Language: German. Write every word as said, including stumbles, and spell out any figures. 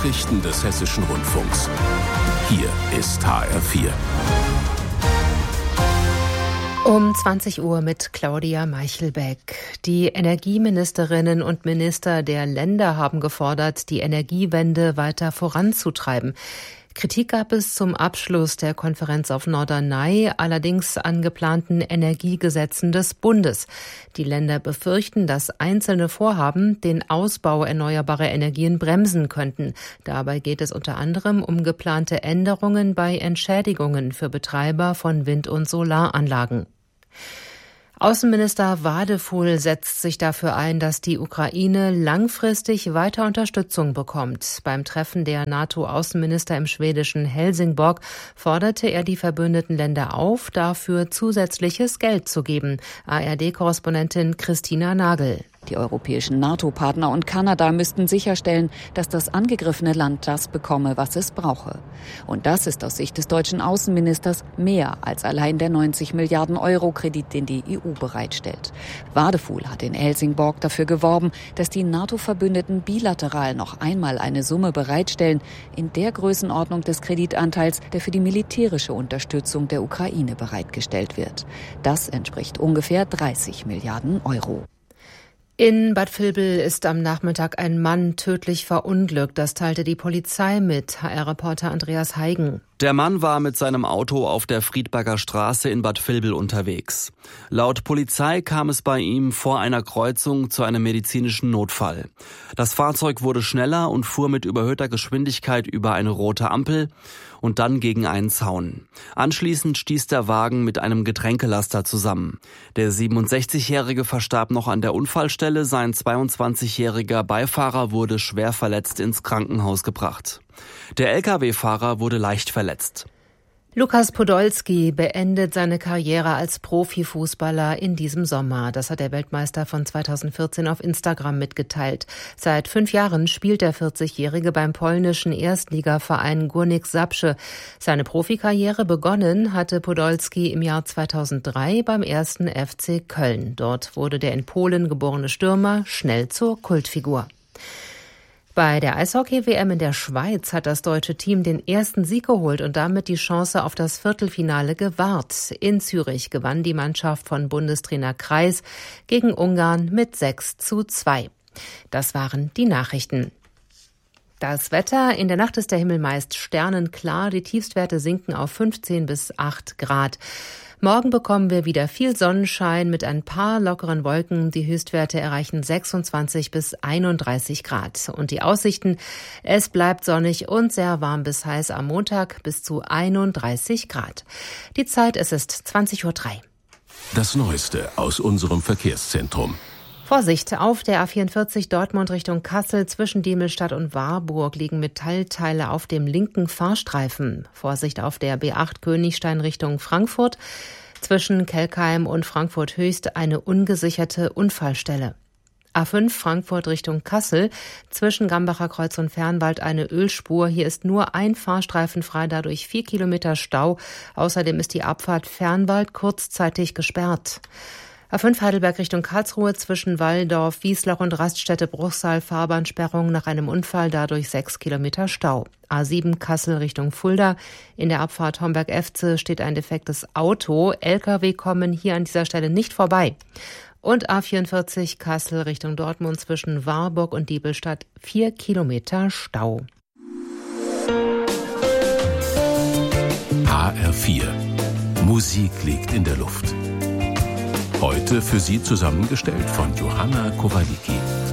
Nachrichten des Hessischen Rundfunks. Hier ist H R vier. Um zwanzig Uhr mit Claudia Meichelbeck. Die Energieministerinnen und Minister der Länder haben gefordert, die Energiewende weiter voranzutreiben. Kritik gab es zum Abschluss der Konferenz auf Norderney, allerdings an geplanten Energiegesetzen des Bundes. Die Länder befürchten, dass einzelne Vorhaben den Ausbau erneuerbarer Energien bremsen könnten. Dabei geht es unter anderem um geplante Änderungen bei Entschädigungen für Betreiber von Wind- und Solaranlagen. Außenminister Wadefuhl setzt sich dafür ein, dass die Ukraine langfristig weiter Unterstützung bekommt. Beim Treffen der NATO-Außenminister im schwedischen Helsingborg forderte er die verbündeten Länder auf, dafür zusätzliches Geld zu geben. A R D-Korrespondentin Christina Nagel. Die europäischen NATO-Partner und Kanada müssten sicherstellen, dass das angegriffene Land das bekomme, was es brauche. Und das ist aus Sicht des deutschen Außenministers mehr als allein der neunzig Milliarden Euro Kredit, den die E U bereitstellt. Wadefuhl hat in Helsingborg dafür geworben, dass die NATO-Verbündeten bilateral noch einmal eine Summe bereitstellen, in der Größenordnung des Kreditanteils, der für die militärische Unterstützung der Ukraine bereitgestellt wird. Das entspricht ungefähr dreißig Milliarden Euro. In Bad Vilbel ist am Nachmittag ein Mann tödlich verunglückt. Das teilte die Polizei mit. H R-Reporter Andreas Heigen. Der Mann war mit seinem Auto auf der Friedberger Straße in Bad Vilbel unterwegs. Laut Polizei kam es bei ihm vor einer Kreuzung zu einem medizinischen Notfall. Das Fahrzeug wurde schneller und fuhr mit überhöhter Geschwindigkeit über eine rote Ampel und dann gegen einen Zaun. Anschließend stieß der Wagen mit einem Getränkelaster zusammen. Der siebenundsechzigjährige verstarb noch an der Unfallstelle. Sein zweiundzwanzigjähriger Beifahrer wurde schwer verletzt ins Krankenhaus gebracht. Der L K W-Fahrer wurde leicht verletzt. Lukas Podolski beendet seine Karriere als Profifußballer in diesem Sommer. Das hat der Weltmeister von zweitausendvierzehn auf Instagram mitgeteilt. Seit fünf Jahren spielt der vierzigjährige beim polnischen Erstligaverein Górnik Zabrze. Seine Profikarriere begonnen hatte Podolski im Jahr zweitausenddrei beim ersten F C Köln. Dort wurde der in Polen geborene Stürmer schnell zur Kultfigur. Bei der Eishockey-W M in der Schweiz hat das deutsche Team den ersten Sieg geholt und damit die Chance auf das Viertelfinale gewahrt. In Zürich gewann die Mannschaft von Bundestrainer Kreis gegen Ungarn mit sechs zu zwei. Das waren die Nachrichten. Das Wetter: In der Nacht ist der Himmel meist sternenklar, die Tiefstwerte sinken auf fünfzehn bis acht Grad. Morgen bekommen wir wieder viel Sonnenschein mit ein paar lockeren Wolken. Die Höchstwerte erreichen sechsundzwanzig bis einunddreißig Grad. Und die Aussichten: Es bleibt sonnig und sehr warm bis heiß am Montag bis zu einunddreißig Grad. Die Zeit: Es ist zwanzig Uhr drei. Das Neueste aus unserem Verkehrszentrum. Vorsicht, auf der A vierundvierzig Dortmund Richtung Kassel zwischen Diemelstadt und Warburg liegen Metallteile auf dem linken Fahrstreifen. Vorsicht auf der B acht Königstein Richtung Frankfurt. Zwischen Kelkheim und Frankfurt Höchst eine ungesicherte Unfallstelle. A fünf Frankfurt Richtung Kassel, zwischen Gambacher Kreuz und Fernwald eine Ölspur. Hier ist nur ein Fahrstreifen frei, dadurch vier Kilometer Stau. Außerdem ist die Abfahrt Fernwald kurzzeitig gesperrt. A fünf Heidelberg Richtung Karlsruhe, zwischen Walldorf, Wieslach und Raststätte Bruchsal Fahrbahnsperrung nach einem Unfall, dadurch sechs Kilometer Stau. A sieben Kassel Richtung Fulda, in der Abfahrt Homberg-Efze steht ein defektes Auto. L K W kommen hier an dieser Stelle nicht vorbei. Und A vierundvierzig Kassel Richtung Dortmund zwischen Warburg und Diebelstadt, vier Kilometer Stau. H R vier. Musik liegt in der Luft. Heute für Sie zusammengestellt von Johanna Kowaliki.